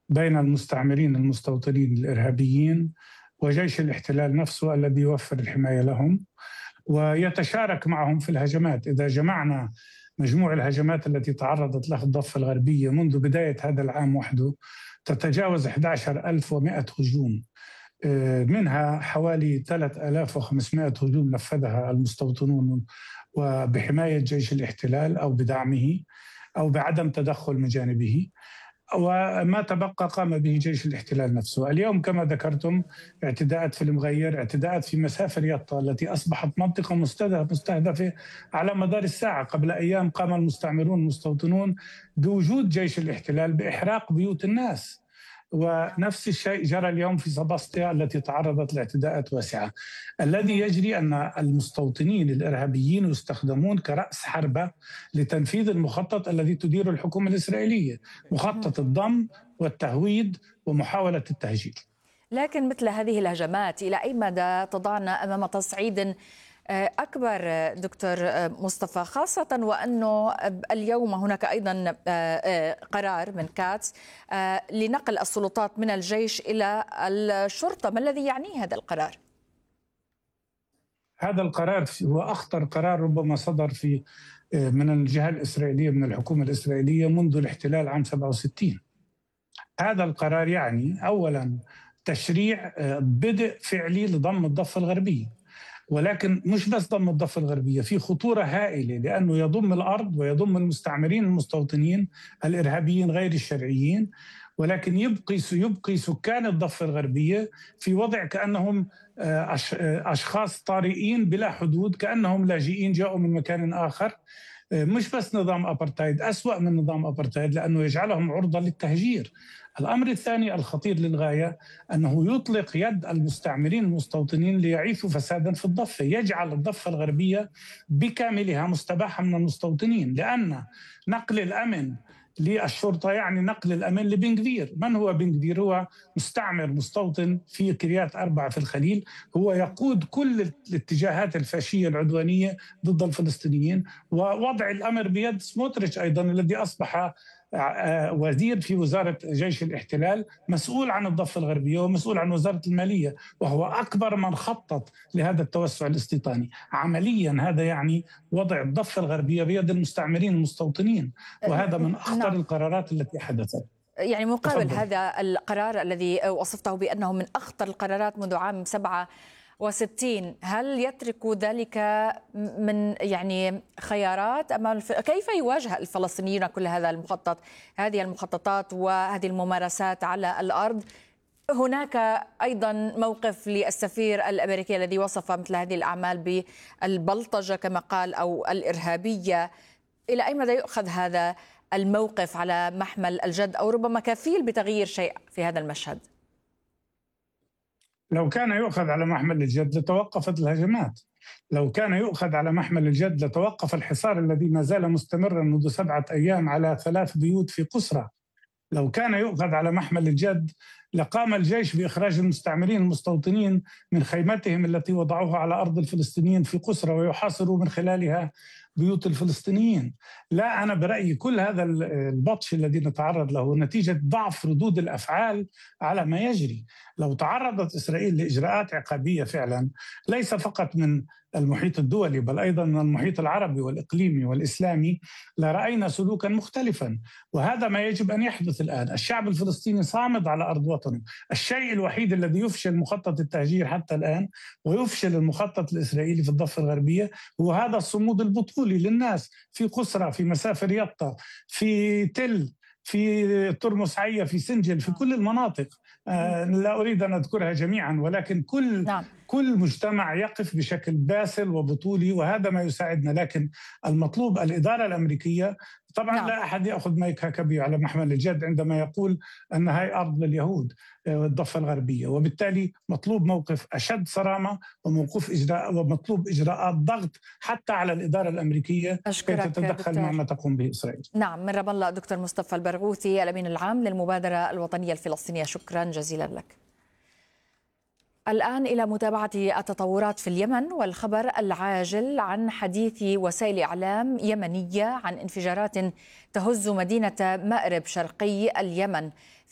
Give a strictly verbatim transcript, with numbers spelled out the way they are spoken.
بين المستعمرين المستوطنين الإرهابيين وجيش الاحتلال نفسه الذي يوفر الحماية لهم ويتشارك معهم في الهجمات. إذا جمعنا مجموع الهجمات التي تعرضت لها الضفة الغربية منذ بداية هذا العام وحده تتجاوز أحد عشر ألف ومئة هجوم، منها حوالي ثلاثة آلاف وخمسمئة هجوم نفذها المستوطنون وبحماية جيش الاحتلال أو بدعمه أو بعدم تدخل من جانبه، وما تبقى قام به جيش الاحتلال نفسه. اليوم كما ذكرتم اعتداءات في المغير، اعتداءات في مسافر يطا التي أصبحت منطقة مستهدفة على مدار الساعة. قبل أيام قام المستعمرون المستوطنون بوجود جيش الاحتلال بإحراق بيوت الناس، ونفس الشيء جرى اليوم في سباسطيا التي تعرضت لاعتداءات واسعة. الذي يجري أن المستوطنين الإرهابيين يستخدمون كرأس حربة لتنفيذ المخطط الذي تدير الحكومة الإسرائيلية، مخطط الضم والتهويد ومحاولة التهجير. لكن مثل هذه الهجمات إلى أي مدى تضعنا أمام تصعيد أكبر دكتور مصطفى، خاصة وأنه اليوم هناك أيضا قرار من كاتس لنقل السلطات من الجيش إلى الشرطة؟ ما الذي يعنيه هذا القرار؟ هذا القرار هو أخطر قرار ربما صدر في من الجهة الإسرائيلية، من الحكومة الإسرائيلية منذ الاحتلال عام سبعة وستين. هذا القرار يعني أولا تشريع بدء فعلي لضم الضفة الغربية، ولكن مش بس ضم الضفة الغربية، في خطورة هائلة لأنه يضم الأرض ويضم المستعمرين المستوطنين الإرهابيين غير الشرعيين، ولكن يبقي يبقي سكان الضفة الغربية في وضع كأنهم أشخاص طارئين بلا حدود، كأنهم لاجئين جاءوا من مكان آخر. مش بس نظام أبرتايد، أسوأ من نظام أبرتايد لأنه يجعلهم عرضة للتهجير. الأمر الثاني الخطير للغاية أنه يطلق يد المستعمرين المستوطنين ليعيثوا فسادا في الضفة، يجعل الضفة الغربية بكاملها مستباحة من المستوطنين، لأن نقل الأمن للشرطة يعني نقل الأمن لبن غفير. من هو بن غفير؟ هو مستعمر مستوطن في كريات أربعة في الخليل، هو يقود كل الاتجاهات الفاشية العدوانية ضد الفلسطينيين، ووضع الأمر بيد سموتريتش أيضا الذي أصبح وزير في وزارة جيش الاحتلال، مسؤول عن الضفة الغربية ومسؤول عن وزارة المالية، وهو أكبر من خطط لهذا التوسع الاستيطاني. عمليا هذا يعني وضع الضفة الغربية بيد المستعمرين المستوطنين، وهذا من أخطر نعم. القرارات التي حدثت. يعني مقابل تفضل. هذا القرار الذي وصفته بأنه من أخطر القرارات منذ عام سبعة وستين، هل يترك ذلك من يعني خيارات أمام الف... كيف يواجه الفلسطينيون كل هذا المخطط، هذه المخططات وهذه الممارسات على الأرض؟ هناك أيضا موقف للسفير الأمريكي الذي وصف مثل هذه الأعمال بالبلطجة كما قال أو الإرهابية. إلى أي مدى يؤخذ هذا الموقف على محمل الجد أو ربما كفيل بتغيير شيء في هذا المشهد؟ لو كان يؤخذ على محمل الجد لتوقفت الهجمات، لو كان يؤخذ على محمل الجد لتوقف الحصار الذي ما زال مستمرا منذ سبعة أيام على ثلاث بيوت في قسرة، لو كان يؤخذ على محمل الجد لقام الجيش بإخراج المستعمرين المستوطنين من خيمتهم التي وضعوها على أرض الفلسطينيين في قسرة ويحاصروا من خلالها بيوت الفلسطينيين. لا، أنا برأيي كل هذا البطش الذي نتعرض له نتيجة ضعف ردود الأفعال على ما يجري. لو تعرضت إسرائيل لإجراءات عقابية فعلا ليس فقط من المحيط الدولي بل أيضا من المحيط العربي والإقليمي والإسلامي لرأينا سلوكا مختلفا، وهذا ما يجب أن يحدث الآن. الشعب الفلسطيني صامد على أرض وطنه. الشيء الوحيد الذي يفشل مخطط التهجير حتى الآن ويفشل المخطط الإسرائيلي في الضفة الغربية هو هذا الصمود البطولي للناس في قسرة، في مسافر يطا، في تل، في ترمس عية، في سنجل، في كل المناطق. آه لا أريد أن أذكرها جميعا، ولكن كل نعم. كل مجتمع يقف بشكل باسل وبطولي، وهذا ما يساعدنا. لكن المطلوب الإدارة الأمريكية طبعا نعم. لا أحد يأخذ مايك هاكابي على محمل الجد عندما يقول أن هاي أرض لليهود الضفة الغربية، وبالتالي مطلوب موقف أشد صرامة وموقف إجراء ومطلوب إجراءات ضغط حتى على الإدارة الأمريكية كي تتدخل مع ما تقوم به إسرائيل. نعم، من رام الله دكتور مصطفى البرغوثي الأمين العام للمبادرة الوطنية الفلسطينية، شكرا جزيلا لك. الآن إلى متابعة التطورات في اليمن والخبر العاجل عن حديث وسائل إعلام يمنية عن انفجارات تهز مدينة مأرب شرقي اليمن.